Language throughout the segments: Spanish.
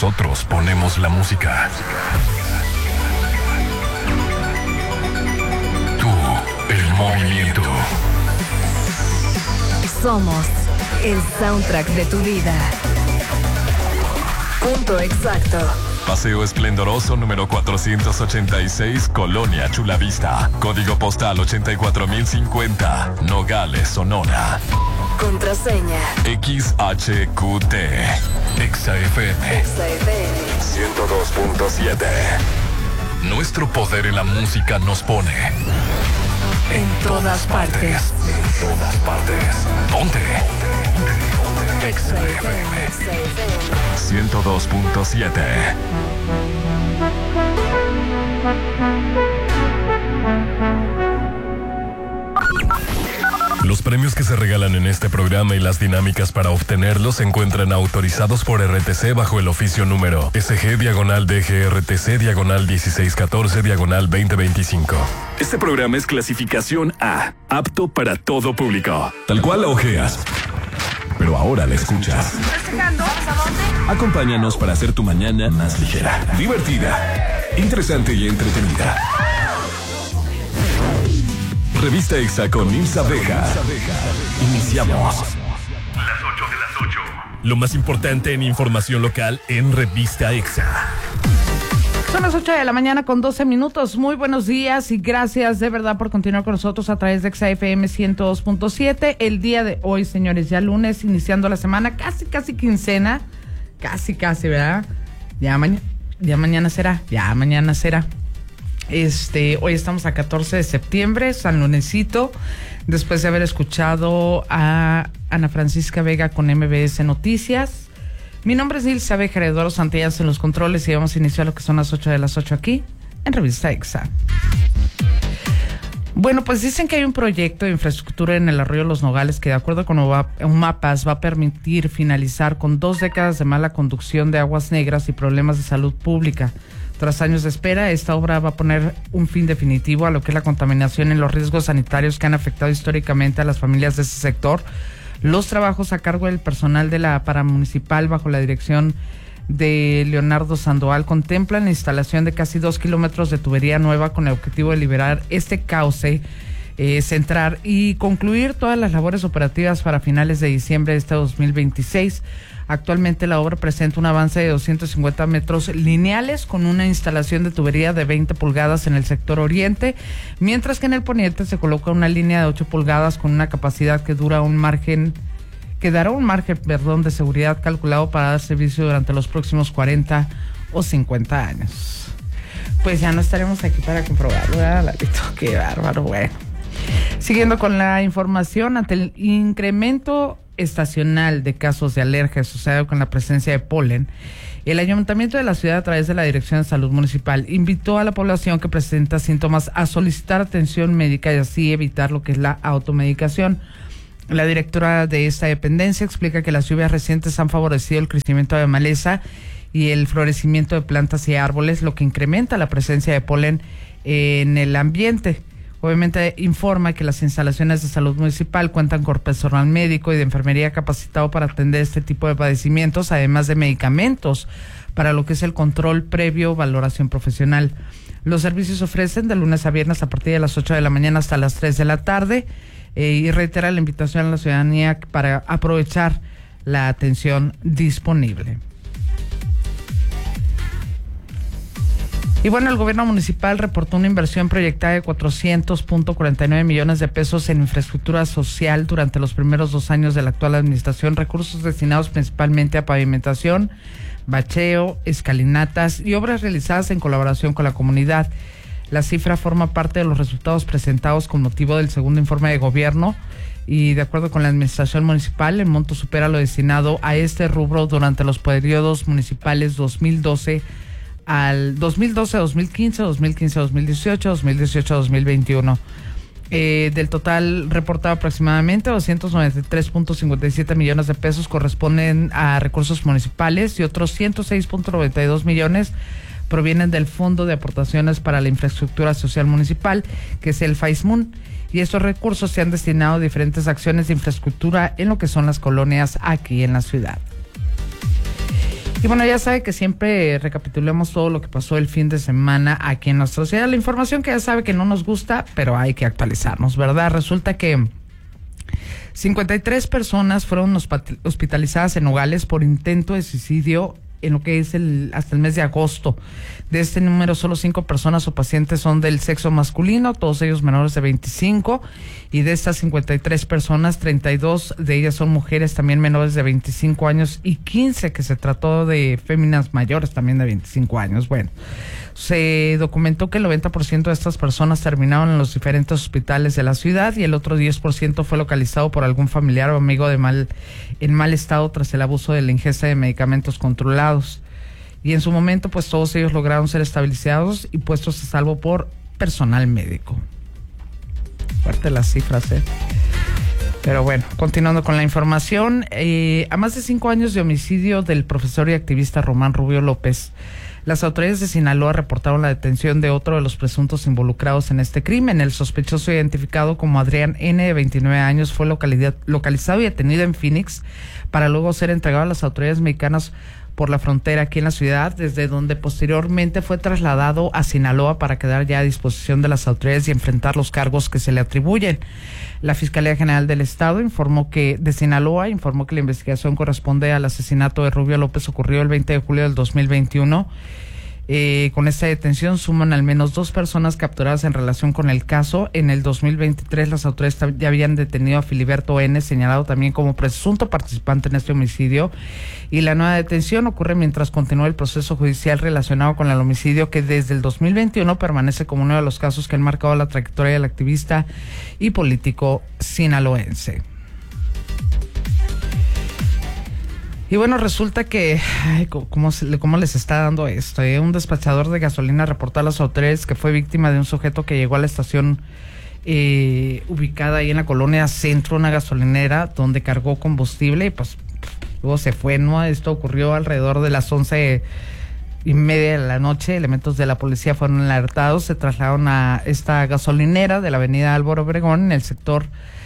Nosotros ponemos la música. Tú, el movimiento. Somos el soundtrack de tu vida. Punto exacto. Paseo Esplendoroso número 486, Colonia Chulavista. Código postal 84050, Nogales, Sonora. Contraseña XHQT. XFM 102.7. Nuestro poder en la música nos pone en todas partes. En todas partes. Ponte. XFM 102.7. Los premios que se regalan en este programa y las dinámicas para obtenerlos se encuentran autorizados por RTC bajo el oficio número SG-DGRTC/1614/2025. Este programa es clasificación A, apto para todo público. Tal cual la ojeas, pero ahora la escuchas. Acompáñanos para hacer tu mañana más ligera, divertida, interesante y entretenida. Revista Exa con Nils Abeja. Iniciamos. Las 8 de las 8. Lo más importante en información local en Revista Exa. Son las 8 de la mañana con 12 minutos. Muy buenos días y gracias de verdad por continuar con nosotros a través de Exa FM 102.7. El día de hoy, señores, ya lunes, iniciando la semana, casi quincena. Casi, ¿verdad? Ya mañana será. Hoy estamos a 14 de septiembre, San Lunesito, después de haber escuchado a Ana Francisca Vega con MBS Noticias. Mi nombre es Nils Abeja, Eduardo Santillas en los controles y vamos a iniciar lo que son las 8 de las 8 aquí en Revista Exa. Bueno, pues dicen que hay un proyecto de infraestructura en el arroyo Los Nogales que, de acuerdo con UMAPAS, va a permitir finalizar con 2 décadas de mala conducción de aguas negras y problemas de salud pública. Tras años de espera, esta obra va a poner un fin definitivo a lo que es la contaminación y los riesgos sanitarios que han afectado históricamente a las familias de ese sector. Los trabajos a cargo del personal de la paramunicipal bajo la dirección de Leonardo Sandoval contemplan la instalación de casi 2 kilómetros de tubería nueva con el objetivo de liberar este cauce central y concluir todas las labores operativas para finales de diciembre de este 2026. Actualmente la obra presenta un avance de 250 metros lineales con una instalación de tubería de 20 pulgadas en el sector oriente, mientras que en el poniente se coloca una línea de 8 pulgadas con una capacidad que dará un margen de seguridad calculado para dar servicio durante los próximos 40 o 50 años. Pues ya no estaremos aquí para comprobarlo, ¿verdad, Lalito? Qué bárbaro, bueno. Siguiendo con la información, ante el incremento estacional de casos de alergia asociado con la presencia de polen, el Ayuntamiento de la ciudad, a través de la Dirección de Salud Municipal, invitó a la población que presenta síntomas a solicitar atención médica y así evitar lo que es la automedicación. La directora de esta dependencia explica que las lluvias recientes han favorecido el crecimiento de maleza y el florecimiento de plantas y árboles, lo que incrementa la presencia de polen en el ambiente. Obviamente informa que las instalaciones de salud municipal cuentan con personal médico y de enfermería capacitado para atender este tipo de padecimientos, además de medicamentos para lo que es el control previo, valoración profesional. Los servicios se ofrecen de lunes a viernes a partir de las 8 de la mañana hasta las 3 de la tarde y reitera la invitación a la ciudadanía para aprovechar la atención disponible. Y bueno, el gobierno municipal reportó una inversión proyectada de 400.49 millones de pesos en infraestructura social durante los primeros 2 años de la actual administración, recursos destinados principalmente a pavimentación, bacheo, escalinatas y obras realizadas en colaboración con la comunidad. La cifra forma parte de los resultados presentados con motivo del segundo informe de gobierno y, de acuerdo con la administración municipal, el monto supera lo destinado a este rubro durante los periodos municipales 2012 a 2015, 2018, 2021. Del total reportado, aproximadamente 293.57 millones de pesos corresponden a recursos municipales y otros 106.92 millones provienen del Fondo de Aportaciones para la Infraestructura Social Municipal, que es el FAISMUN, y estos recursos se han destinado a diferentes acciones de infraestructura en lo que son las colonias aquí en la ciudad. Y bueno, ya sabe que siempre recapitulamos todo lo que pasó el fin de semana aquí en nuestra ciudad. La información que ya sabe que no nos gusta, pero hay que actualizarnos, ¿verdad? Resulta que 53 personas fueron hospitalizadas en Nogales por intento de suicidio en lo que es hasta el mes de agosto. De este número, solo 5 personas o pacientes son del sexo masculino, todos ellos menores de 25, y de estas 53 personas, 32 de ellas son mujeres también menores de 25 años y 15 que se trató de féminas mayores también de 25 años. Bueno, se documentó que el 90% de estas personas terminaron en los diferentes hospitales de la ciudad y el otro 10% fue localizado por algún familiar o amigo en mal estado tras el abuso de la ingesta de medicamentos controlados. Y en su momento, pues todos ellos lograron ser estabilizados y puestos a salvo por personal médico. Fuerte las cifras, ¿eh? Pero bueno, continuando con la información, a más de 5 años de homicidio del profesor y activista Román Rubio López, las autoridades de Sinaloa reportaron la detención de otro de los presuntos involucrados en este crimen. El sospechoso, identificado como Adrián N., de 29 años, fue localizado y detenido en Phoenix para luego ser entregado a las autoridades mexicanas por la frontera aquí en la ciudad, desde donde posteriormente fue trasladado a Sinaloa para quedar ya a disposición de las autoridades y enfrentar los cargos que se le atribuyen. La Fiscalía General del Estado de Sinaloa informó que la investigación corresponde al asesinato de Rubio López ocurrido el 20 de julio del 2021. Con esta detención suman al menos 2 personas capturadas en relación con el caso. En el 2023 las autoridades ya habían detenido a Filiberto N., señalado también como presunto participante en este homicidio, y la nueva detención ocurre mientras continúa el proceso judicial relacionado con el homicidio, que desde el 2021 permanece como uno de los casos que han marcado la trayectoria del activista y político sinaloense. Y bueno, resulta que, ¿cómo les está dando esto? Un despachador de gasolina reportó a las autoridades que fue víctima de un sujeto que llegó a la estación ubicada ahí en la colonia Centro, una gasolinera, donde cargó combustible y pues luego se fue, ¿no? Esto ocurrió alrededor de las 11:30 de la noche. Elementos de la policía fueron alertados, se trasladaron a esta gasolinera de la avenida Álvaro Obregón, en el sector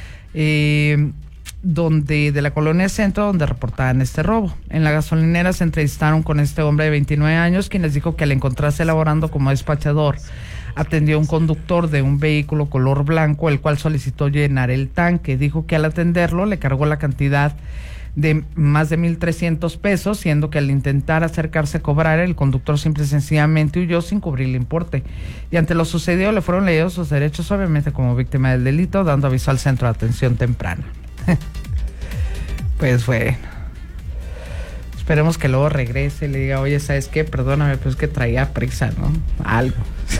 de la colonia Centro, donde reportaban este robo. En la gasolinera se entrevistaron con este hombre de 29 años, quien les dijo que al encontrarse laborando como despachador, atendió a un conductor de un vehículo color blanco, el cual solicitó llenar el tanque. Dijo que al atenderlo le cargó la cantidad de más de 1,300 pesos, siendo que al intentar acercarse a cobrar, el conductor simple y sencillamente huyó sin cubrir el importe. Y ante lo sucedido le fueron leídos sus derechos, obviamente como víctima del delito, dando aviso al centro de atención temprana. Pues bueno, esperemos que luego regrese y le diga, oye, ¿sabes qué? Perdóname, pues es que traía prisa, ¿no? Algo.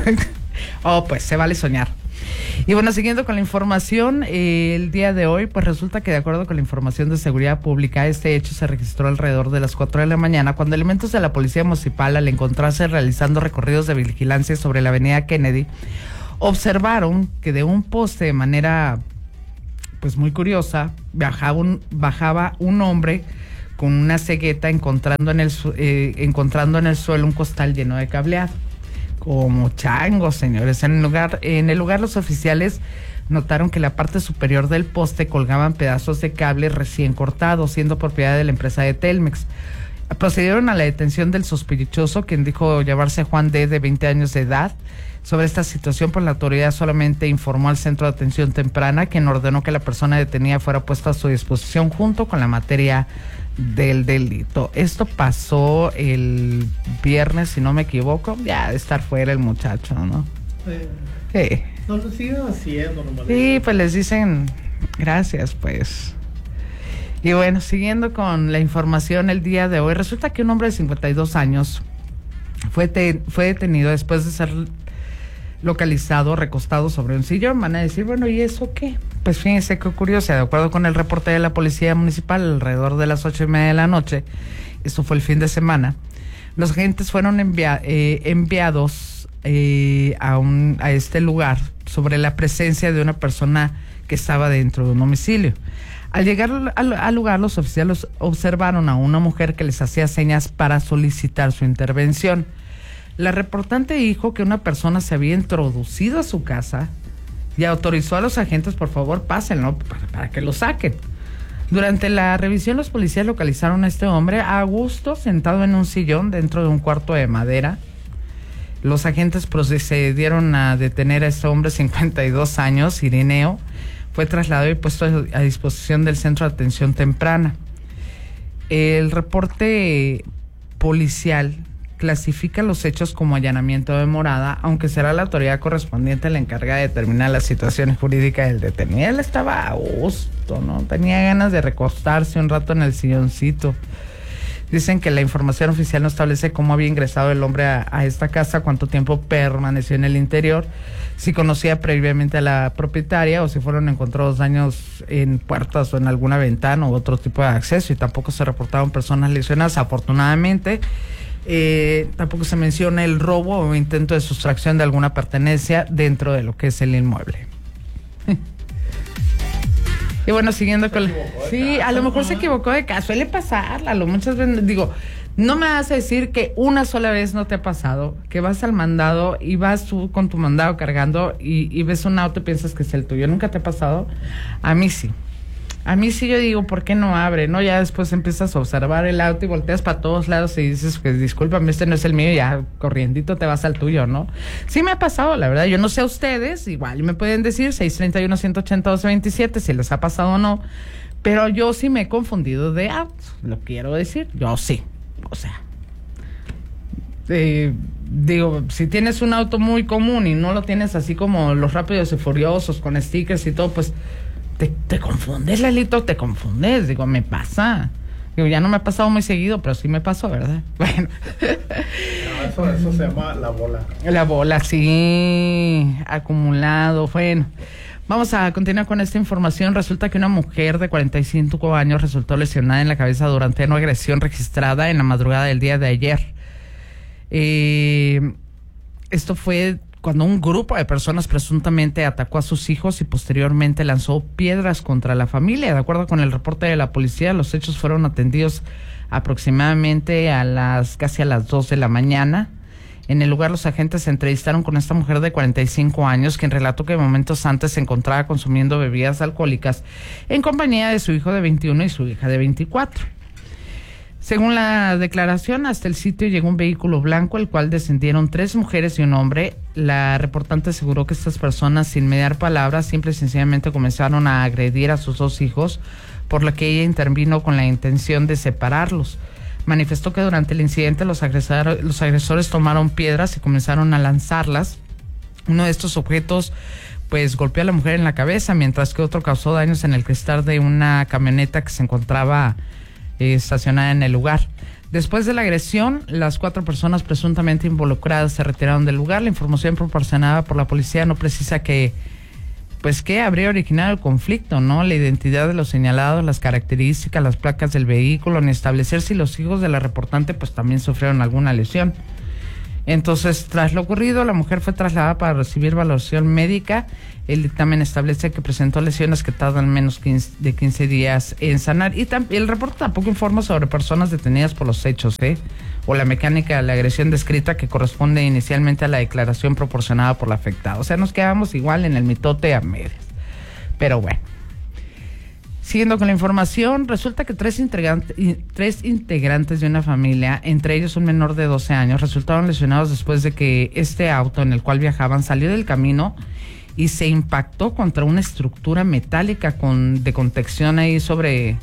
Pues se vale soñar. Y bueno, siguiendo con la información, el día de hoy, pues resulta que de acuerdo con la información de seguridad pública, este hecho se registró alrededor de las 4 de la mañana, cuando elementos de la policía municipal, al encontrarse realizando recorridos de vigilancia sobre la avenida Kennedy, observaron que de un poste, de manera pues muy curiosa, bajaba un hombre con una cegueta, encontrando en el suelo un costal lleno de cableado. Como changos, señores. En el lugar los oficiales notaron que la parte superior del poste colgaban pedazos de cable recién cortados, siendo propiedad de la empresa de Telmex. Procedieron a la detención del sospechoso, quien dijo llamarse Juan D., de 20 años de edad. Sobre esta situación, pues la autoridad solamente informó al centro de atención temprana, quien ordenó que la persona detenida fuera puesta a su disposición junto con la materia del delito. Esto pasó el viernes, si no me equivoco, ya de estar fuera el muchacho, ¿no? Sí. No lo siguen haciendo, nomás. Sí, pues les dicen gracias, pues. Y bueno, siguiendo con la información el día de hoy, resulta que un hombre de 52 años fue detenido después de ser localizado recostado sobre un sillón. Van a decir, bueno, ¿y eso qué? Pues fíjense qué curioso. De acuerdo con el reporte de la policía municipal, alrededor de las 8:30 de la noche, esto fue el fin de semana, los agentes fueron enviados a este lugar sobre la presencia de una persona que estaba dentro de un domicilio. Al llegar al lugar, los oficiales observaron a una mujer que les hacía señas para solicitar su intervención. La reportante dijo que una persona se había introducido a su casa y autorizó a los agentes, por favor, pásenlo para que lo saquen. Durante la revisión, los policías localizaron a este hombre a gusto sentado en un sillón dentro de un cuarto de madera. Los agentes procedieron a detener a este hombre, 52 años, Irineo. Fue trasladado y puesto a disposición del Centro de Atención Temprana. El reporte policial clasifica los hechos como allanamiento de morada, aunque será la autoridad correspondiente la encargada de determinar la situación jurídica del detenido. Él estaba a gusto, ¿no? Tenía ganas de recostarse un rato en el silloncito. Dicen que la información oficial no establece cómo había ingresado el hombre a esta casa, cuánto tiempo permaneció en el interior, si conocía previamente a la propietaria o si fueron encontrados daños en puertas o en alguna ventana u otro tipo de acceso, y tampoco se reportaron personas lesionadas, afortunadamente. Tampoco se menciona el robo o intento de sustracción de alguna pertenencia dentro de lo que es el inmueble. Y bueno, siguiendo con... Sí, a lo mejor se equivocó de caso, suele pasar, Lalo, muchas veces, digo, no me vas a decir que una sola vez no te ha pasado, que vas al mandado y vas tú con tu mandado cargando y ves un auto y piensas que es el tuyo. ¿Nunca te ha pasado? A mí sí. A mí sí, yo digo, ¿por qué no abre? ¿No? Ya después empiezas a observar el auto y volteas para todos lados y dices, pues discúlpame, este no es el mío, y ya corriendito te vas al tuyo, ¿no? Sí me ha pasado, la verdad. Yo no sé a ustedes, igual me pueden decir 631-180-1227 si les ha pasado o no, pero yo sí me he confundido de autos, lo quiero decir, yo sí. O sea, digo, si tienes un auto muy común y no lo tienes así como los Rápidos y Furiosos con stickers y todo, pues te confundes, Lalito, te confundes. Digo, me pasa. Digo, ya no me ha pasado muy seguido, pero sí me pasó, ¿verdad? Bueno. No, eso se llama la bola. La bola, sí, acumulado. Bueno, vamos a continuar con esta información. Resulta que una mujer de 45 años resultó lesionada en la cabeza durante una agresión registrada en la madrugada del día de ayer. Esto fue cuando un grupo de personas presuntamente atacó a sus hijos y posteriormente lanzó piedras contra la familia. De acuerdo con el reporte de la policía, los hechos fueron atendidos aproximadamente casi a las 2 de la mañana. En el lugar, los agentes se entrevistaron con esta mujer de 45 años, quien relató que momentos antes se encontraba consumiendo bebidas alcohólicas en compañía de su hijo de 21 y su hija de 24. Según la declaración, hasta el sitio llegó un vehículo blanco, el cual descendieron 3 mujeres y un hombre. La reportante aseguró que estas personas, sin mediar palabras, simple y sencillamente comenzaron a agredir a sus 2 hijos, por lo que ella intervino con la intención de separarlos. Manifestó que durante el incidente los agresores tomaron piedras y comenzaron a lanzarlas. Uno de estos objetos pues golpeó a la mujer en la cabeza, mientras que otro causó daños en el cristal de una camioneta que se encontraba estacionada en el lugar. Después de la agresión, las 4 personas presuntamente involucradas se retiraron del lugar. La información proporcionada por la policía no precisa qué habría originado el conflicto, ¿no? La identidad de los señalados, las características, las placas del vehículo, ni establecer si los hijos de la reportante pues también sufrieron alguna lesión. Entonces, tras lo ocurrido, la mujer fue trasladada para recibir valoración médica. El dictamen establece que presentó lesiones que tardan menos de 15 días en sanar. Y el reporte tampoco informa sobre personas detenidas por los hechos, o la mecánica de la agresión descrita, que corresponde inicialmente a la declaración proporcionada por la afectada. O sea, nos quedamos igual en el mitote a medias. Pero bueno. Siguiendo con la información, resulta que 3 integrantes de una familia, entre ellos un menor de 12 años, resultaron lesionados después de que este auto en el cual viajaban salió del camino y se impactó contra una estructura metálica de contención ahí sobre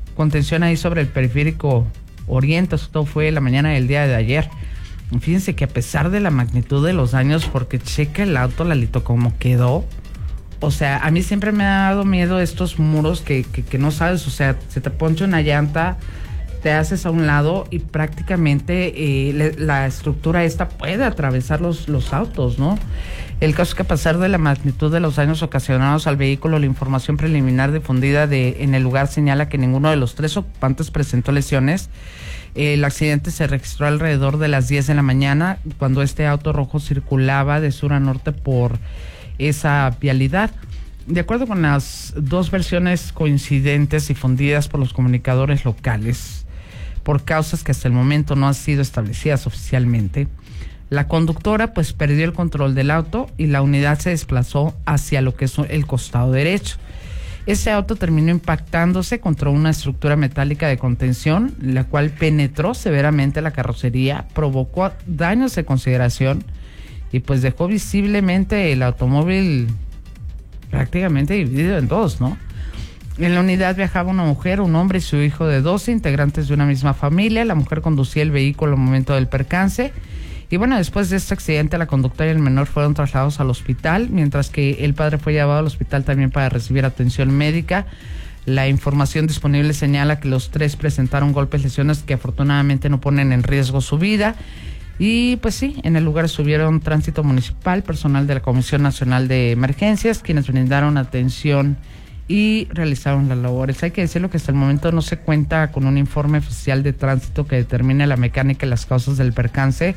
el periférico Oriente. Esto fue la mañana del día de ayer. Fíjense que a pesar de la magnitud de los daños, porque checa el auto, Lalito, cómo quedó. O sea, a mí siempre me ha dado miedo estos muros que no sabes, o sea, se te poncha una llanta, te haces a un lado y prácticamente la estructura esta puede atravesar los autos, ¿no? El caso es que a pesar de la magnitud de los daños ocasionados al vehículo, la información preliminar difundida en el lugar señala que ninguno de los 3 ocupantes presentó lesiones. El accidente se registró alrededor de las 10 de la mañana, cuando este auto rojo circulaba de sur a norte por esa vialidad. De acuerdo con las 2 versiones coincidentes difundidas por los comunicadores locales, por causas que hasta el momento no han sido establecidas oficialmente, la conductora pues perdió el control del auto y la unidad se desplazó hacia lo que es el costado derecho. Ese auto terminó impactándose contra una estructura metálica de contención, la cual penetró severamente la carrocería, provocó daños de consideración y pues dejó visiblemente el automóvil prácticamente dividido en dos, ¿no? En la unidad viajaba una mujer, un hombre y su hijo de 12, integrantes de una misma familia. La mujer conducía el vehículo al momento del percance. Y bueno, después de este accidente, la conductora y el menor fueron trasladados al hospital, mientras que el padre fue llevado al hospital también para recibir atención médica. La información disponible señala que los tres presentaron golpes, lesiones que afortunadamente no ponen en riesgo su vida. Y pues sí, en el lugar estuvieron tránsito municipal, personal de la Comisión Nacional de Emergencias, quienes brindaron atención y realizaron las labores. Hay que decirlo que hasta el momento no se cuenta con un informe oficial de tránsito que determine la mecánica y las causas del percance.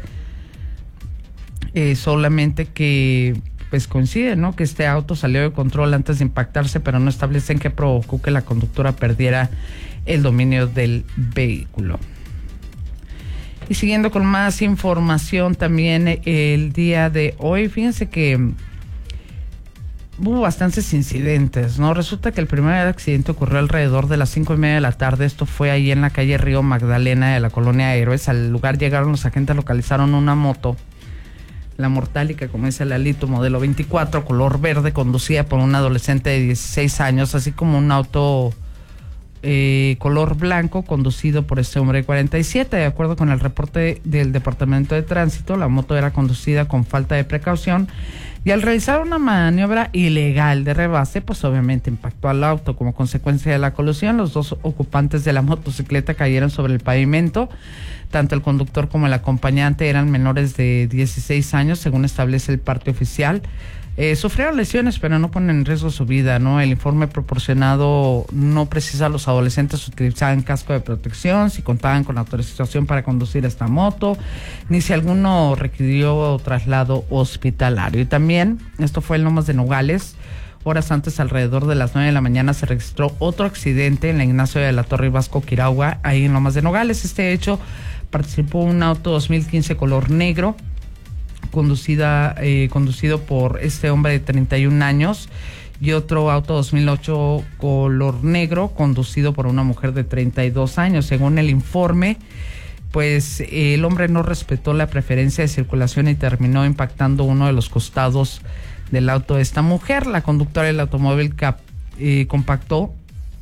Solamente que pues coincide, ¿no?, que este auto salió de control antes de impactarse, pero no establecen qué provocó que la conductora perdiera el dominio del vehículo. Y siguiendo con más información también el día de hoy, fíjense que hubo bastantes incidentes, ¿no? Resulta que el primer accidente ocurrió alrededor de las 5:30 de la tarde. Esto fue ahí en la calle Río Magdalena de la colonia Héroes. Al lugar llegaron los agentes, localizaron una moto, la Mortálica, como dice Lalito, modelo 24, color verde, conducida por un adolescente de 16 años, así como un auto color blanco, conducido por este hombre de 47. De acuerdo con el reporte del Departamento de Tránsito, la moto era conducida con falta de precaución y al realizar una maniobra ilegal de rebase, pues obviamente impactó al auto. Como consecuencia de la colisión, los dos ocupantes de la motocicleta cayeron sobre el pavimento. Tanto el conductor como el acompañante eran menores de 16 años, según establece el parte oficial. Sufrieron lesiones, pero no ponen en riesgo su vida, ¿no? El informe proporcionado no precisa los adolescentes utilizaban casco de protección, si contaban con autorización para conducir esta moto, ni si alguno requirió traslado hospitalario. Y también, esto fue en Lomas de Nogales, horas antes, alrededor de las 9 de la mañana, se registró otro accidente en la Ignacio de la Torre y Vasco Quiragua, ahí en Lomas de Nogales. Este hecho participó un auto 2015 color negro, conducido por este hombre de 31 años, y otro auto 2008 color negro, conducido por una mujer de 32 años. Según el informe, pues el hombre no respetó la preferencia de circulación y terminó impactando uno de los costados del auto de esta mujer. La conductora del automóvil compactó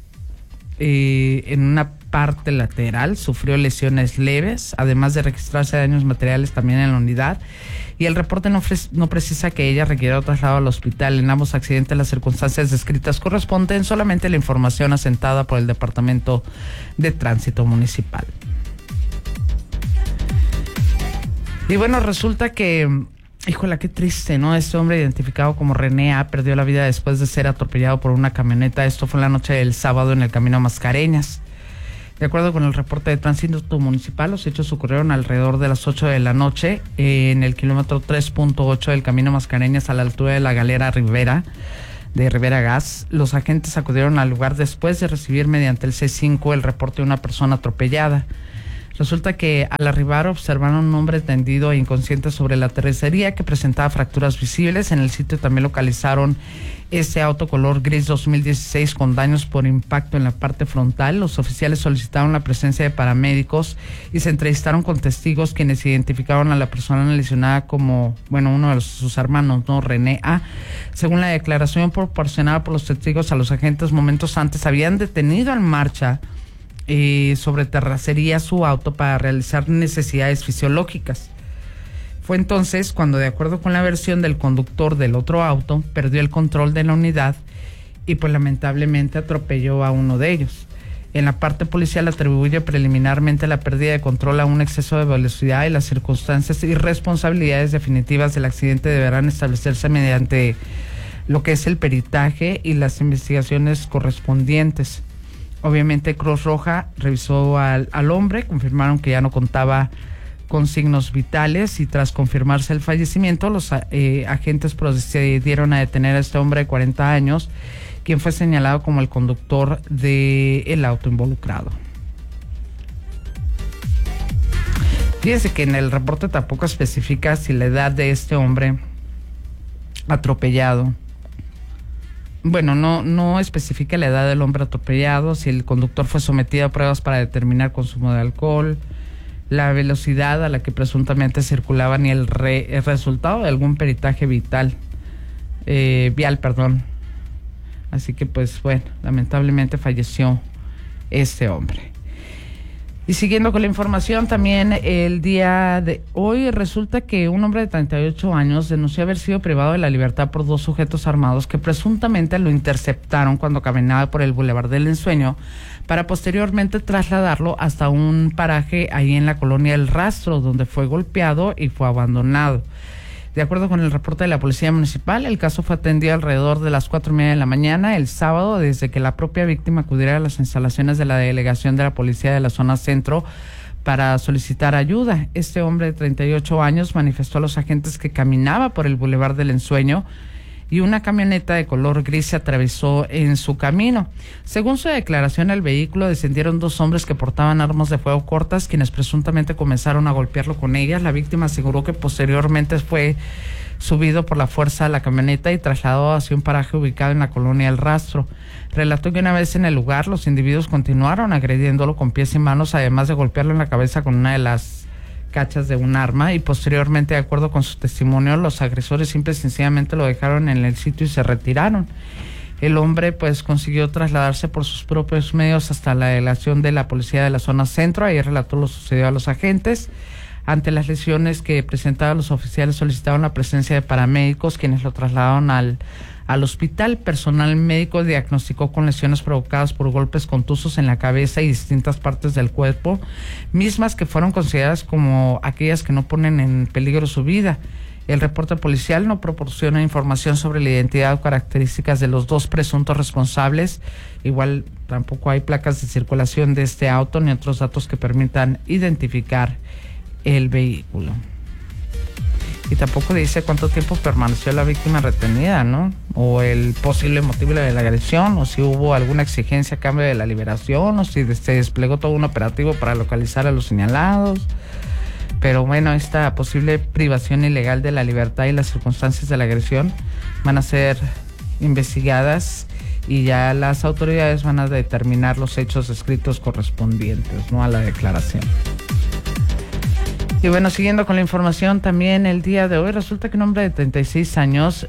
en una parte lateral, sufrió lesiones leves, además de registrarse daños materiales también en la unidad, y el reporte no precisa que ella requirió traslado al hospital. En ambos accidentes las circunstancias descritas corresponden solamente a la información asentada por el Departamento de Tránsito Municipal. Y bueno, resulta que, híjola, qué triste, ¿no? Este hombre, identificado como René A., perdió la vida después de ser atropellado por una camioneta. Esto fue en la noche del sábado en el camino a Mascareñas. De acuerdo con el reporte de Tránsito Municipal, los hechos ocurrieron alrededor de las 8 de la noche en el kilómetro 3.8 del camino Mascareñas, a la altura de la galera Rivera Gas. Los agentes acudieron al lugar después de recibir mediante el C5 el reporte de una persona atropellada. Resulta que al arribar observaron un hombre tendido e inconsciente sobre la terracería que presentaba fracturas visibles. En el sitio también localizaron este auto color gris 2016 con daños por impacto en la parte frontal. Los oficiales solicitaron la presencia de paramédicos y se entrevistaron con testigos, quienes identificaron a la persona lesionada como, bueno, uno de sus hermanos, ¿no?, René A. Según la declaración proporcionada por los testigos a los agentes, momentos antes habían detenido en marcha sobre terracería su auto para realizar necesidades fisiológicas. Fue entonces cuando, de acuerdo con la versión del conductor del otro auto, perdió el control de la unidad y pues lamentablemente atropelló a uno de ellos. En la parte policial atribuye preliminarmente la pérdida de control a un exceso de velocidad, y las circunstancias y responsabilidades definitivas del accidente deberán establecerse mediante lo que es el peritaje y las investigaciones correspondientes. Obviamente Cruz Roja revisó al hombre, confirmaron que ya no contaba con signos vitales, y tras confirmarse el fallecimiento, los agentes procedieron a detener a este hombre de 40 años, quien fue señalado como el conductor del auto involucrado. Fíjese que en el reporte tampoco especifica si la edad de este hombre atropellado bueno, no especifica la edad del hombre atropellado, si el conductor fue sometido a pruebas para determinar consumo de alcohol, la velocidad a la que presuntamente circulaba, ni el resultado de algún peritaje vial. Así que pues bueno, lamentablemente falleció este hombre. Y siguiendo con la información, también el día de hoy resulta que un hombre de 38 años denunció haber sido privado de la libertad por dos sujetos armados que presuntamente lo interceptaron cuando caminaba por el Boulevard del Ensueño para posteriormente trasladarlo hasta un paraje ahí en la colonia El Rastro, donde fue golpeado y fue abandonado. De acuerdo con el reporte de la Policía Municipal, el caso fue atendido alrededor de las 4:30 de la mañana el sábado, desde que la propia víctima acudiera a las instalaciones de la delegación de la policía de la zona centro para solicitar ayuda. Este hombre de 38 años manifestó a los agentes que caminaba por el Boulevard del Ensueño y una camioneta de color gris se atravesó en su camino. Según su declaración, al vehículo descendieron dos hombres que portaban armas de fuego cortas, quienes presuntamente comenzaron a golpearlo con ellas. La víctima aseguró que posteriormente fue subido por la fuerza a la camioneta y trasladado hacia un paraje ubicado en la colonia El Rastro. Relató que una vez en el lugar, los individuos continuaron agrediéndolo con pies y manos, además de golpearlo en la cabeza con una de las cachas de un arma, y posteriormente, de acuerdo con su testimonio, los agresores simple y sencillamente lo dejaron en el sitio y se retiraron. El hombre pues consiguió trasladarse por sus propios medios hasta la delegación de la policía de la zona centro. Ahí relató lo sucedido a los agentes. Ante las lesiones que presentaban, los oficiales solicitaron la presencia de paramédicos, quienes lo trasladaron al hospital. Personal médico diagnosticó con lesiones provocadas por golpes contusos en la cabeza y distintas partes del cuerpo, mismas que fueron consideradas como aquellas que no ponen en peligro su vida. El reporte policial no proporciona información sobre la identidad o características de los dos presuntos responsables. Igual tampoco hay placas de circulación de este auto ni otros datos que permitan identificar el vehículo. Y tampoco dice cuánto tiempo permaneció la víctima retenida, ¿no? O el posible motivo de la agresión, o si hubo alguna exigencia a cambio de la liberación, o si se desplegó todo un operativo para localizar a los señalados. Pero bueno, esta posible privación ilegal de la libertad y las circunstancias de la agresión van a ser investigadas y ya las autoridades van a determinar los hechos descritos correspondientes, ¿no?, a la declaración. Y bueno, siguiendo con la información, también el día de hoy resulta que un hombre de 36 años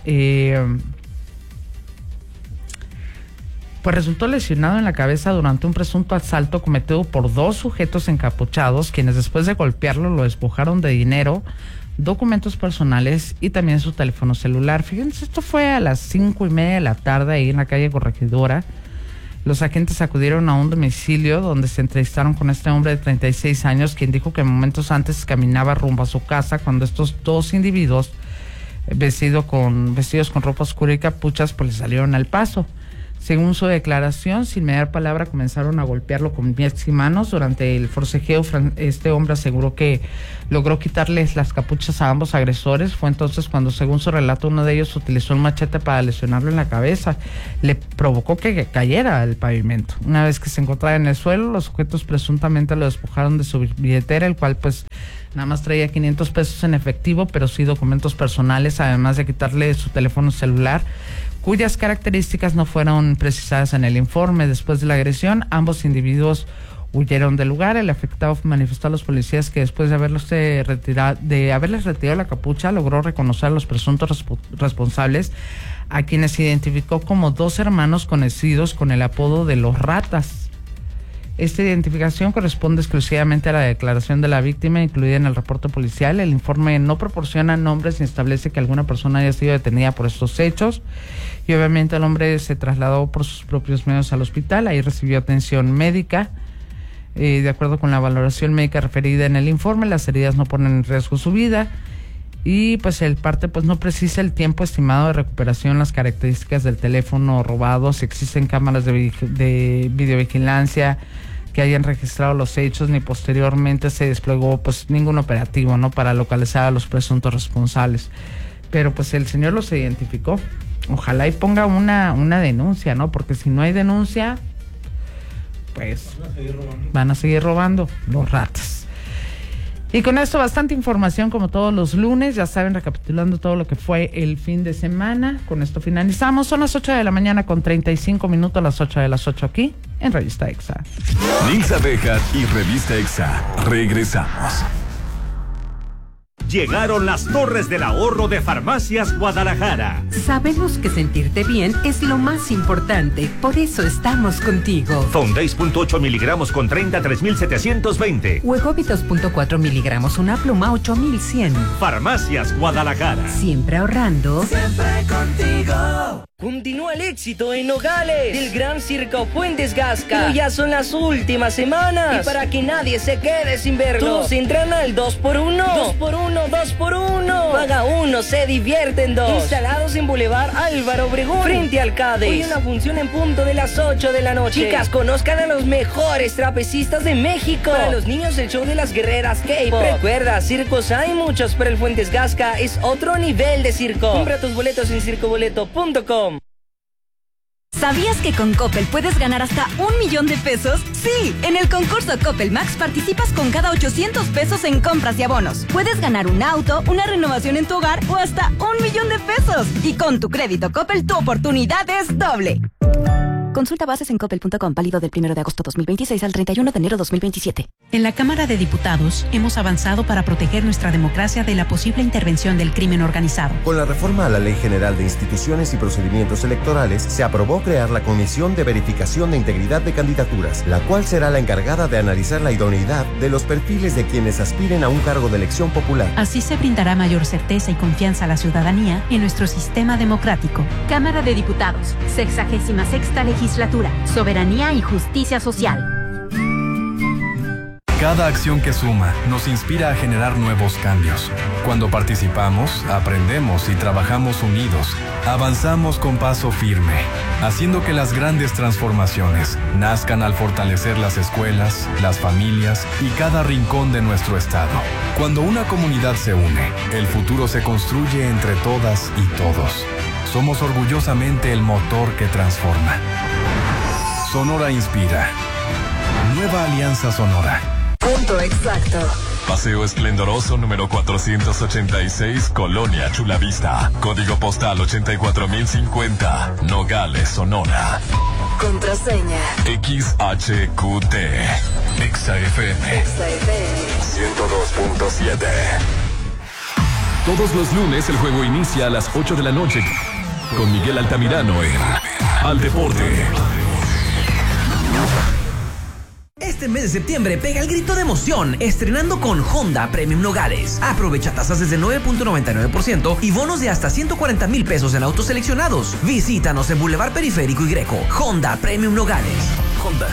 pues resultó lesionado en la cabeza durante un presunto asalto cometido por dos sujetos encapuchados, quienes después de golpearlo lo despojaron de dinero, documentos personales y también su teléfono celular. Fíjense, esto fue a las 5:30 de la tarde ahí en la calle Corregidora. Los agentes acudieron a un domicilio donde se entrevistaron con este hombre de 36 años, quien dijo que momentos antes caminaba rumbo a su casa cuando estos dos individuos vestidos con ropa oscura y capuchas pues le salieron al paso. Según su declaración, sin mediar palabra comenzaron a golpearlo con pies y manos. Durante el forcejeo, este hombre aseguró que logró quitarles las capuchas a ambos agresores. Fue entonces cuando, según su relato, uno de ellos utilizó un machete para lesionarlo en la cabeza. Le provocó que cayera al pavimento. Una vez que se encontraba en el suelo, los sujetos presuntamente lo despojaron de su billetera, el cual pues nada más traía 500 pesos en efectivo, pero sí documentos personales, además de quitarle su teléfono celular, cuyas características no fueron precisadas en el informe. Después de la agresión, ambos individuos huyeron del lugar. El afectado manifestó a los policías que después de haberles retirado la capucha, logró reconocer a los presuntos responsables, a quienes identificó como dos hermanos conocidos con el apodo de los Ratas. Esta identificación corresponde exclusivamente a la declaración de la víctima incluida en el reporte policial. El informe no proporciona nombres ni establece que alguna persona haya sido detenida por estos hechos. Y obviamente el hombre se trasladó por sus propios medios al hospital. Ahí recibió atención médica. De acuerdo con la valoración médica referida en el informe, las heridas no ponen en riesgo su vida. Y pues el parte pues no precisa el tiempo estimado de recuperación, las características del teléfono robado, si existen cámaras de videovigilancia que hayan registrado los hechos, ni posteriormente se desplegó pues ningún operativo, ¿no?, para localizar a los presuntos responsables. Pero pues el señor los identificó. Ojalá y ponga una denuncia, ¿no? Porque si no hay denuncia, pues van a seguir robando los ratas. Y con esto bastante información como todos los lunes, ya saben, recapitulando todo lo que fue el fin de semana. Con esto finalizamos. Son las 8 de la mañana con 35 minutos, las 8 de las 8 aquí en Revista EXA. Nilsa Bejar y Revista EXA. Regresamos. Llegaron las torres del ahorro de Farmacias Guadalajara. Sabemos que sentirte bien es lo más importante, por eso estamos contigo. Fondace .8 miligramos con 30, 3,720. Huegobitos .4 miligramos, una pluma, 8,100. Farmacias Guadalajara. Siempre ahorrando. Siempre contigo. Continúa el éxito en Nogales del Gran Circo Fuentes Gasca. Pero ya son las últimas semanas. Y para que nadie se quede sin verlo, todos entran al 2x1. 2x1, 2x1. Paga uno, se divierten dos. Instalados en Boulevard Álvaro Obregón, frente al CADES. Hoy una función en punto de las 8 de la noche. Chicas, conozcan a los mejores trapecistas de México. Para los niños, el show de las guerreras K-pop. Recuerda, circos hay muchos, pero el Fuentes Gasca es otro nivel de circo. Compra tus boletos en circoboleto.com. ¿Sabías que con Coppel puedes ganar hasta 1,000,000 de pesos? Sí, en el concurso Coppel Max participas con cada 800 pesos en compras y abonos. Puedes ganar un auto, una renovación en tu hogar o hasta 1,000,000 de pesos. Y con tu crédito Coppel, tu oportunidad es doble. Consulta bases en coppel.com, válido del 1 de agosto 2026 al 31 de enero 2027. En la Cámara de Diputados hemos avanzado para proteger nuestra democracia de la posible intervención del crimen organizado. Con la reforma a la Ley General de Instituciones y Procedimientos Electorales, se aprobó crear la Comisión de Verificación de Integridad de Candidaturas, la cual será la encargada de analizar la idoneidad de los perfiles de quienes aspiren a un cargo de elección popular. Así se brindará mayor certeza y confianza a la ciudadanía en nuestro sistema democrático. Cámara de Diputados, 66ª Legislatura, Soberanía y Justicia Social. Cada acción que suma nos inspira a generar nuevos cambios. Cuando participamos, aprendemos y trabajamos unidos, avanzamos con paso firme, haciendo que las grandes transformaciones nazcan al fortalecer las escuelas, las familias y cada rincón de nuestro estado. Cuando una comunidad se une, el futuro se construye entre todas y todos. Somos orgullosamente el motor que transforma. Sonora inspira. Nueva Alianza Sonora. Punto exacto. Paseo Esplendoroso número 486, Colonia Chulavista. Código postal 84050, Nogales, Sonora. Contraseña. XHQT. XFM. 102.7. Todos los lunes el juego inicia a las 8 de la noche. Con Miguel Altamirano en Al Deporte. Este mes de septiembre pega el grito de emoción estrenando con Honda Premium Nogales. Aprovecha tasas desde 9.99% y bonos de hasta 140,000 pesos en autos seleccionados. Visítanos en Boulevard Periférico y Greco. Honda Premium Nogales. Honda.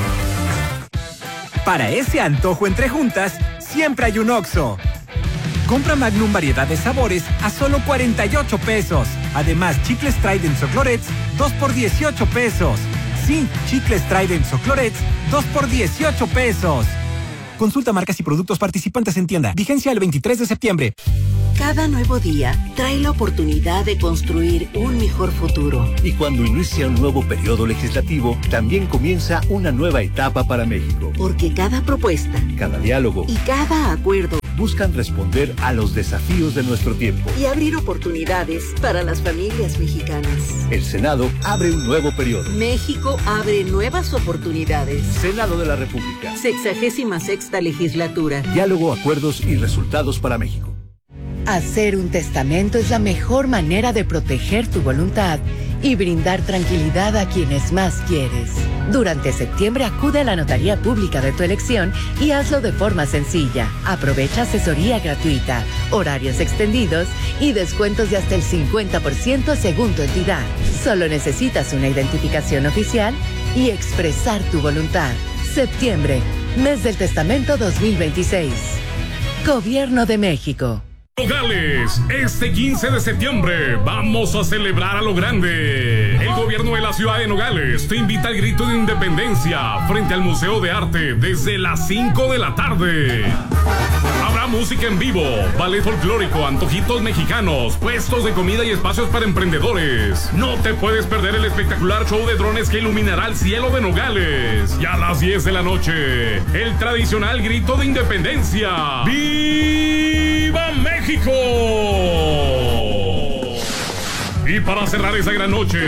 Para ese antojo entre juntas, siempre hay un Oxxo. Compra Magnum variedad de sabores a solo 48 pesos. Además, chicles Trident o Clorets, 2 por 18 pesos. Sí, chicles Trident o Clorets, 2 por 18 pesos. Consulta marcas y productos participantes en tienda. Vigencia el 23 de septiembre. Cada nuevo día trae la oportunidad de construir un mejor futuro. Y cuando inicia un nuevo periodo legislativo, también comienza una nueva etapa para México. Porque cada propuesta, cada diálogo y cada acuerdo buscan responder a los desafíos de nuestro tiempo y abrir oportunidades para las familias mexicanas. El Senado abre un nuevo periodo. México abre nuevas oportunidades. Senado de la República. 66ª Legislatura. Diálogo, acuerdos y resultados para México. Hacer un testamento es la mejor manera de proteger tu voluntad y brindar tranquilidad a quienes más quieres. Durante septiembre acude a la notaría pública de tu elección y hazlo de forma sencilla. Aprovecha asesoría gratuita, horarios extendidos y descuentos de hasta el 50% según tu entidad. Solo necesitas una identificación oficial y expresar tu voluntad. Septiembre, mes del testamento 2026. Gobierno de México. Nogales, este 15 de septiembre vamos a celebrar a lo grande. El gobierno de la ciudad de Nogales te invita al grito de independencia frente al Museo de Arte desde las 5 de la tarde. Habrá música en vivo, ballet folclórico, antojitos mexicanos, puestos de comida y espacios para emprendedores. No te puedes perder el espectacular show de drones que iluminará el cielo de Nogales. Y a las 10 de la noche, el tradicional grito de independencia. ¡Viva México! Y para cerrar esa gran noche,